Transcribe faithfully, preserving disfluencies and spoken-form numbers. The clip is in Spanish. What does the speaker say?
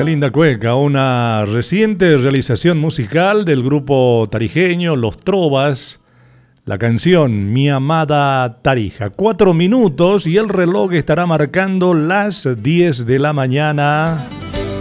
Qué linda cueca, una reciente realización musical del grupo tarijeño Los Trovas. La canción Mi Amada Tarija. Cuatro minutos y el reloj estará marcando las diez de la mañana.